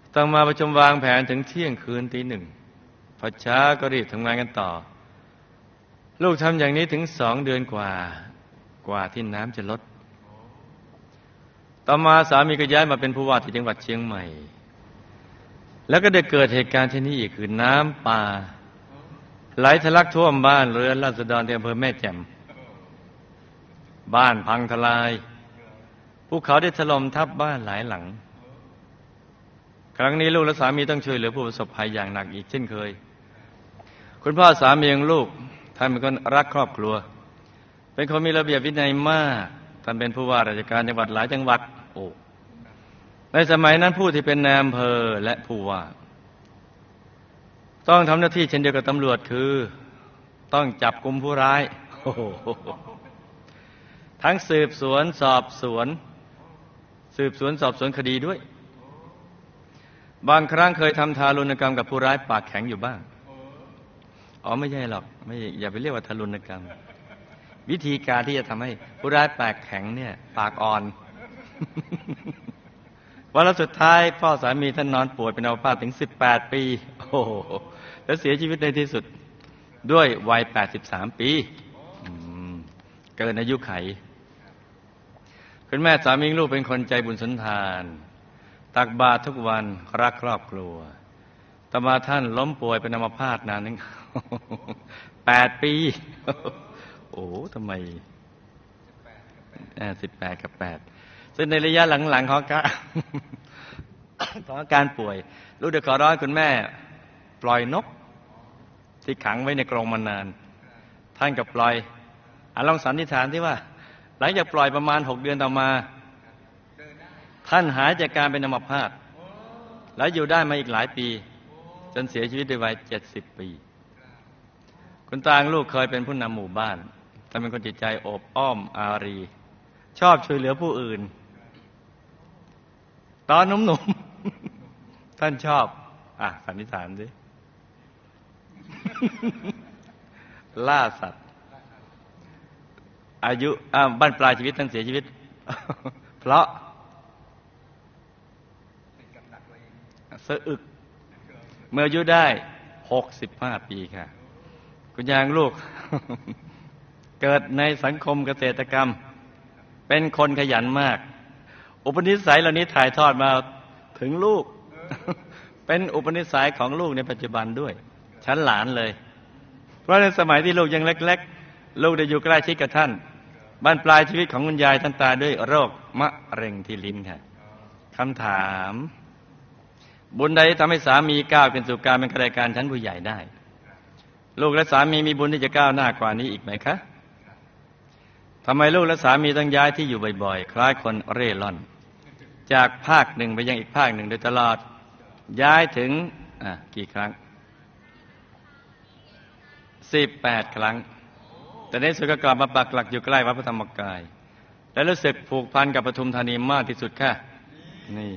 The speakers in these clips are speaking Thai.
ต้องมาประชุมวางแผนถึงเที่ยงคืนตีหนึ่งพอเช้าก็รีบทำงานกันต่อลูกทำอย่างนี้ถึง2 เดือนกว่าที่น้ำจะลดต่อมาสามีก็ย้ายมาเป็นผู้ว่าที่จังหวัดเชียงใหม่แล้วก็ได้เกิดเหตุการณ์ที่นี่อีกคือน้ำป่าไหลทะลักท่วมบ้านเรือนราษฎรที่อำเภอแม่แจ่มบ้านพังทลายภูเขาได้ถล่มทับบ้านหลายหลังครั้งนี้ลูกและสามีต้องช่วยเหลือผู้ประสบภัยอย่างหนักอีกเช่นเคยคุณพ่อสามีของลูกท่านเป็นคนรักครอบครัวเป็นคนมีระเบียบวินัยมากท่านเป็นผู้ว่าราชการจังหวัดหลายจังหวัดในสมัยนั้นผู้ที่เป็นนายอำเภอและผู้ว่าต้องทำหน้าที่เช่นเดียวกับตำรวจคือต้องจับกุมผู้ร้ายทั้งสืบสวนสอบสวนคดีด้วยบางครั้งเคยทำทารุณกรรมกับผู้ร้ายปากแข็งอยู่บ้างไม่ใช่หรอกไม่อย่าไปเรียกว่าทารุณกรรมวิธีการที่จะทำให้ผู้ร้ายปากแข็งเนี่ยปากอ่อน วันสุดท้ายพ่อสามีท่านนอนป่วยเป็นอัมพาตถึง18 ปีแล้วเสียชีวิตในที่สุดด้วยวัย83 ปีเกินอายุไขคุณแม่สามีลูกเป็นคนใจบุญสุนทานตักบาตรทุกวันรักครอบครัวต่อมาท่านล้มป่วยเป็นอัมพาตนานนึง8 ปีทำไม18 กับ 8ซึ่งในระยะหลังๆของการป่วยลูกได้ขอร้องคุณแม่ปล่อยนกที่ขังไว้ในกรงมานานท่านก็ปล่อยลองสันนิษฐานที่ว่าหลังจากปล่อยประมาณ6 เดือนต่อมาท่านหายจากการเป็นอัมพาตแล้วอยู่ได้มาอีกหลายปีจนเสียชีวิตด้วยวัย70 ปีคุณตาลูกเคยเป็นผู้นำหมู่บ้านท่านเป็นคนจิตใจอบอ้อมอารีชอบช่วยเหลือผู้อื่นตอนหนุ่มๆท่านชอบสันนิษฐานสิ ล่าสัตว์อายุบั้นปลายชีวิตท่านเสียชีวิต เพราะสะอึกเมื่ออายุได้65 ปีค่ะคุณยางลูก เกิดในสังคมเกษตรกรรมเป็นคนขยันมากอุปนิสัยเหล่านี้ถ่ายทอดมาถึงลูก เป็นอุปนิสัยของลูกในปัจจุบันด้วยชั้นหลานเลยเพราะในสมัยที่ลูกยังเล็กๆลูกได้อยู่ใกล้ชิดกับท่านบ้านปลายชีวิตของคุณยายท่านตายด้วยโรคมะเร็งที่ลิ้นค่ะคำถามบุญใดทำให้สามีก้าวขึ้นสู่การเป็นข้าราชการชั้นผู้ใหญ่ได้ลูกและสามีมีบุญที่จะก้าวหน้ากว่านี้อีกไหมคะทำไมลูกและสามีต้องย้ายที่อยู่บ่อยๆคล้ายคนเร่ร่อนจากภาคหนึ่งไปยังอีกภาคหนึ่งโดยตลอดย้ายถึงกี่ครั้ง18 ครั้งแต่ในสุดก็กลับมาปักหลักอยู่ใกล้วัดพระธรรมกายและรู้สึกผูกพันกับปทุมธานีมากที่สุดค่ะนี่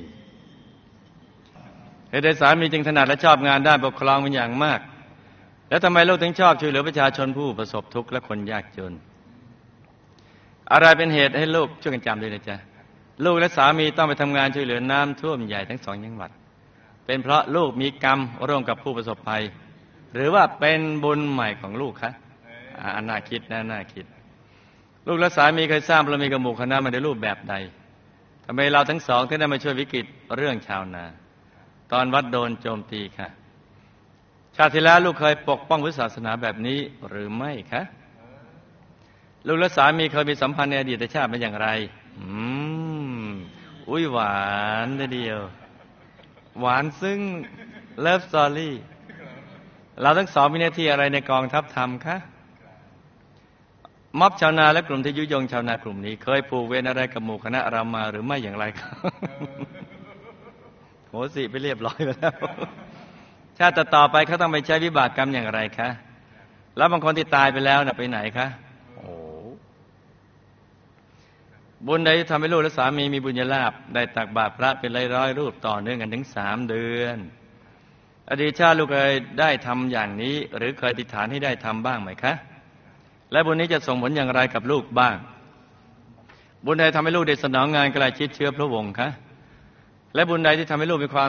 เหตุใดสามีจึงถนัดและชอบงานด้านปกครองเป็นอย่างมากแล้วทำไมลูกถึงชอบช่วยเหลือประชาชนผู้ประสบทุกข์และคนยากจนอะไรเป็นเหตุให้ลูกช่วยกันจำด้วยนะจ๊ะลูกและสามีต้องไปทำงานช่วยเหลือน้ำท่วมใหญ่ทั้ง2 จังหวัดเป็นเพราะลูกมีกรรมร่วมกับผู้ประสบภัยหรือว่าเป็นบุญใหม่ของลูกคะน่าคิดน่าคิดลูกและสามีเคยสร้างบารมีกับหมู่คณะมาในรูปแบบใดทำไมเราทั้งสองถึงได้มาช่วยวิกฤตเรื่องชาวนาตอนวัดโดนโจมตีค่ะชาติที่แล้วลูกเคยปกป้องพุทธศาสนาแบบนี้หรือไม่คะลูกและสามีเคยมีสัมพันธ์ในอดีตชาติเป็นอย่างไรหวานทีเดียวหวานซึ่งเลิฟสตอรี่เราทั้งสองมีหน้าที่อะไรในกองทัพธรรมคะม็อบชาวนาและกลุ่มที่ยุยงชาวนากลุ่มนี้เคยผูกเวรอะไรกับหมู่คณะเรามาหรือไม่อย่างไรคะโหสิไปเรียบร้อยไปแล้วชาติต่อไปเขาต้องไปใช้วิบากกรรมอย่างไรคะแล้วบางคนที่ตายไปแล้วไปไหนคะบุญใดที่ทำให้ลูกและสามีมีบุญญาลาภได้ตักบาตรพระเป็นร้อยรูปต่อเนื่องกันถึง3 เดือนอดีตชาติลูกเคยได้ทำอย่างนี้หรือเคยอธิษฐานให้ได้ทำบ้างไหมคะและบุญนี้จะส่งผลอย่างไรกับลูกบ้างบุญใดทำให้ลูกได้สนองงานใกล้ชิดเชื้อพระวงศ์คะและบุญใดที่ทำให้ลูกมีความ